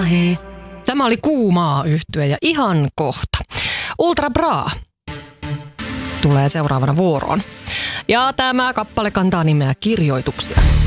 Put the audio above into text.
Ahi. Tämä oli Kuumaa -yhtye ja ihan kohta Ultra Bra tulee seuraavana vuoroon. Ja tämä kappale kantaa nimeä Kirjoituksia.